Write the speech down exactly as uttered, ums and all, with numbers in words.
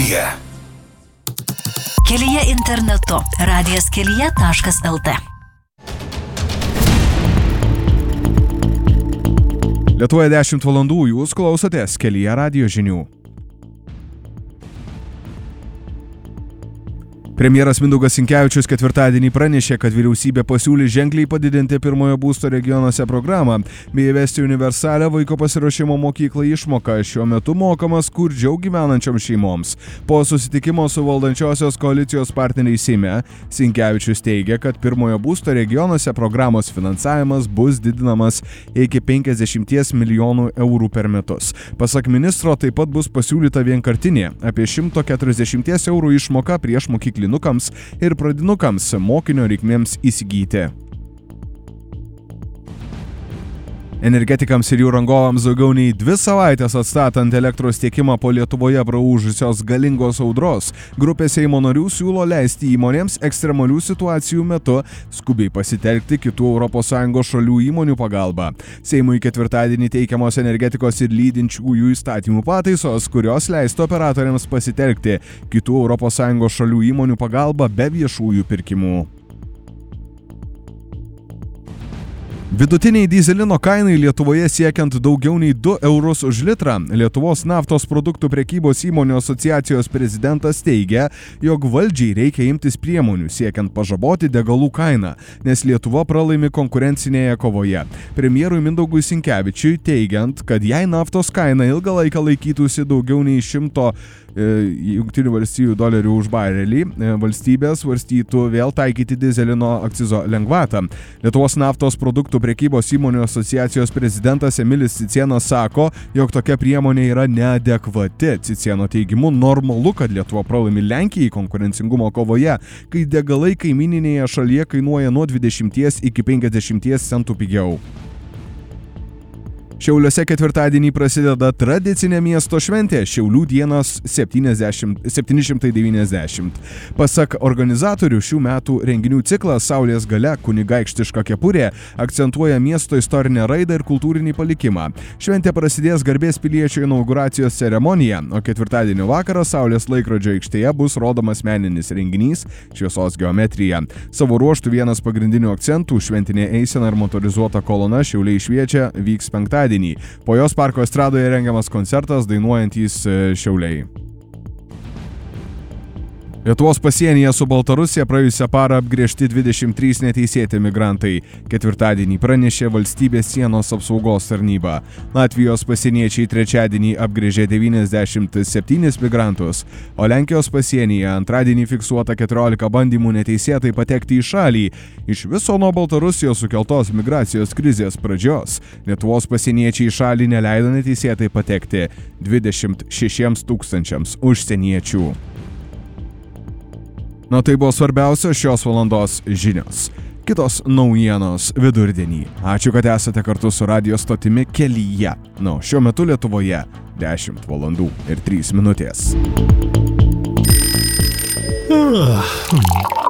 Kelyje. Kelyje internetu. radijas kelyje taškas el tė. Lietuvoje dešimt valandų, jūs klausotės Kelyje radijo žinių. Premjeras Mindaugas Sinkevičius ketvirtadienį pranešė, kad vyriausybė pasiūlė ženkliai padidinti pirmojo būsto regionuose programą bei įvesti universalią vaiko pasiruošimo mokyklai išmoką, šiuo metu mokamas skurdžiau gyvenančioms šeimoms. Po susitikimo su valdančiosios koalicijos partneriais Seime, Sinkevičius teigia, kad pirmojo būsto regionuose programos finansavimas bus didinamas iki penkiasdešimt milijonų eurų per metus. Pasak ministro, taip pat bus pasiūlyta vienkartinė apie šimto keturiasdešimt eurų išmoka prieš mokyklą ir pradinukams mokinio reikmėms įsigyti. Energetikams ir jų rangovams daugiau nei dvi savaitės atstatant elektros tiekimą po Lietuvoje praūžusios galingos audros, grupė Seimo narių siūlo leisti įmonėms ekstremalių situacijų metu skubiai pasitelkti kitų Europos Sąjungos šalių įmonių pagalbą. Seimui ketvirtadienį teikiamos energetikos ir lydinčiųjų įstatymų pataisos, kurios leistų operatoriams pasitelkti kitų Europos Sąjungos šalių įmonių pagalbą be viešųjų pirkimų. Vidutiniai dyzelino kainai Lietuvoje siekiant daugiau nei du eurus už litrą, Lietuvos naftos produktų prekybos įmonių asociacijos prezidentas teigia, jog valdžiai reikia imtis priemonių siekiant pažaboti degalų kainą, nes Lietuva pralaimi konkurencinėje kovoje. Premjerui Mindaugui Sinkevičiui teigiant, kad jei naftos kaina ilgą laiką laikytųsi daugiau nei šimto Jungtinių valstijų dolerių už barelį, valstybės svarstytų vėl taikyti dyzelino akcizo lengvatą. Lietuvos naftos produktų prekybos įmonių asociacijos prezidentas Emilis Cicėnas sako, jog tokia priemonė yra neadekvati. Cicėno teigimu normalu, kad Lietuva pralaimi Lenkijai konkurencingumo kovoje, kai degalai kaimyninėje šalyje kainuoja nuo dvidešimt iki penkiasdešimt centų pigiau. Šiauliuose ketvirtadienį prasideda tradicinė miesto šventė Šiaulių dienos septyni šimtai devyniasdešimt. Pasak organizatorių, šių metų renginių ciklas Saulės galia kunigaikštiška kepurė akcentuoja miesto istorinę raidą ir kultūrinį palikimą. Šventė prasidės garbės piliečio inauguracijos ceremonija, o ketvirtadienio vakarą Saulės laikrodžio aikštėje bus rodomas meninis renginys Šviesos geometrija. Savo ruožtų vienas pagrindinių akcentų šventinė eisena ir motorizuota kolona Šiauliai šviečia vyks penktadienį. Po jos parko estradoje rengiamas koncertas dainuojantys Šiauliai. Lietuvos pasienyje su Baltarusija praėjusią parą apgręžti dvidešimt trys neteisėti migrantai. Ketvirtadienį pranešė valstybės sienos apsaugos tarnyba. Latvijos pasieniečiai trečiadienį apgręžė devyniasdešimt septynis migrantus, o Lenkijos pasienyje antradienį fiksuota keturiolika bandymų neteisėtai patekti į šalį. Iš viso nuo Baltarusijos sukeltos migracijos krizės pradžios Lietuvos pasieniečiai į šalį neleido neteisėtai patekti dvidešimt šešiems tūkstančiams užsieniečių. Na tai buvo svarbiausios šios valandos žinios. Kitos naujienos vidurdienį. Ačiū, kad esate kartu su radijo stotimi Kelyje. Na, šiuo metu Lietuvoje dešimt valandų ir trys minutės.